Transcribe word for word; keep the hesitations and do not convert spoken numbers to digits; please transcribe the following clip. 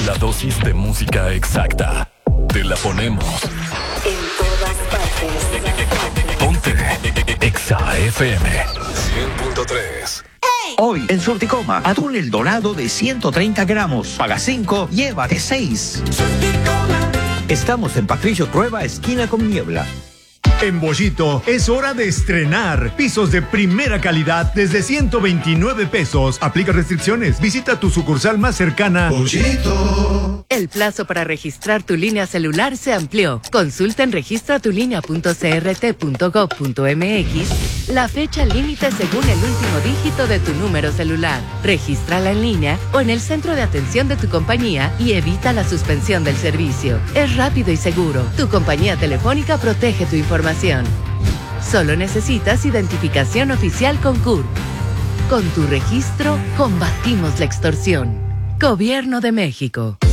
La dosis de música exacta. Te la ponemos. En todas partes. Ponte Exa F M cien punto tres. Hoy, en Surticoma, atún el dorado de ciento treinta gramos. Paga cinco, llévate seis. Estamos en Patricio Trueba, esquina con Niebla. En Bollito es hora de estrenar pisos de primera calidad desde ciento veintinueve pesos. Aplica restricciones. Visita tu sucursal más cercana. Bollito. El plazo para registrar tu línea celular se amplió. Consulta en registra tu línea punto c r t punto gov punto m x la fecha límite según el último dígito de tu número celular. Regístrala en línea o en el centro de atención de tu compañía y evita la suspensión del servicio. Es rápido y seguro. Tu compañía telefónica protege tu información. Solo necesitas identificación oficial con C U R P. Con tu registro, combatimos la extorsión. Gobierno de México.